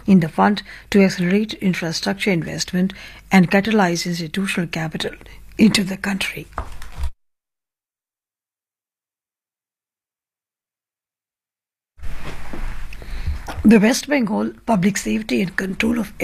in the fund to accelerate infrastructure investment and catalyze institutional capital into the country. The West Bengal Public Safety and Control of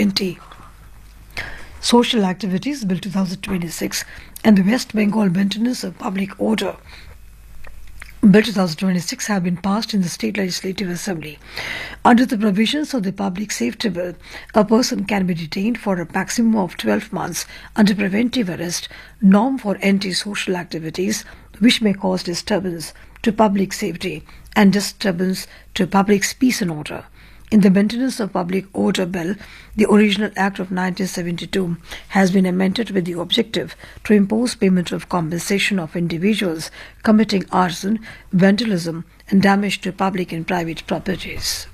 Anti-Social Activities Bill 2026 and the West Bengal Maintenance of Public Order Bill 2026 have been passed in the State Legislative Assembly. Under the provisions of the Public Safety Bill, a person can be detained for a maximum of 12 months under preventive arrest, norm for anti-social activities which may cause disturbance to public safety and disturbance to public peace and order. In the Maintenance of Public Order Bill, the original Act of 1972 has been amended with the objective to impose payment of compensation of individuals committing arson, vandalism, and damage to public and private properties.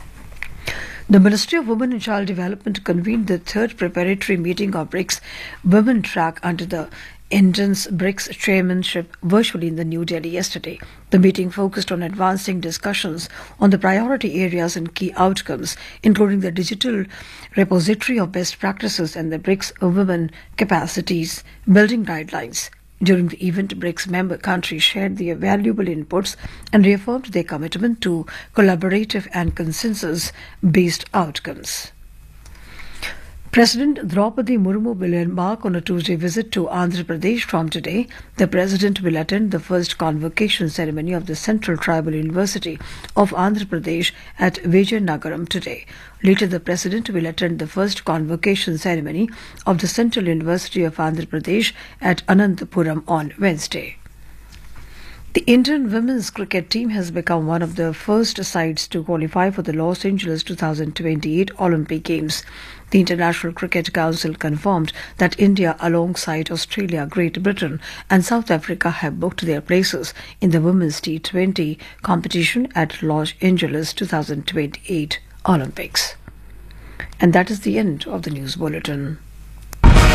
The Ministry of Women and Child Development convened the third preparatory meeting of BRICS Women Track under the Indians BRICS chairmanship virtually in the New Delhi yesterday. The meeting focused on advancing discussions on the priority areas and key outcomes, including the digital repository of best practices and the BRICS women capacities building guidelines. During the event, BRICS member countries shared their valuable inputs and reaffirmed their commitment to collaborative and consensus-based outcomes. President Draupadi Murmu will embark on a Tuesday visit to Andhra Pradesh from today. The President will attend the first convocation ceremony of the Central Tribal University of Andhra Pradesh at Vijayanagaram today. Later, the President will attend the first convocation ceremony of the Central University of Andhra Pradesh at Anantapuram on Wednesday. The Indian women's cricket team has become one of the first sides to qualify for the Los Angeles 2028 Olympic Games. The International Cricket Council confirmed that India, alongside Australia, Great Britain and South Africa, have booked their places in the women's T20 competition at Los Angeles 2028 Olympics. And that is the end of the news bulletin.